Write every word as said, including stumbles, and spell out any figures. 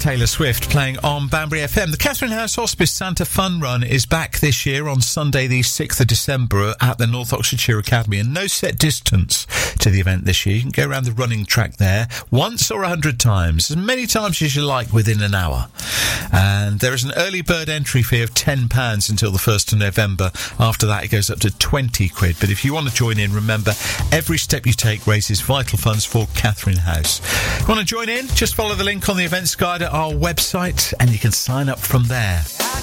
Taylor Swift playing on Banbury F M. The Catherine House Hospice Santa Fun Run is back this year on Sunday the sixth of December at the North Oxfordshire Academy, and no set distance to the event this year. You can go around the running track there once or a hundred times, as many times as you like within an hour. And there is an early bird entry fee of ten pounds until the first of November. After that it goes up to twenty quid. But if you want to join in, remember, every step you take raises vital funds for Catherine House. Want to join in? Just follow the link on the events guide at our website and you can sign up from there.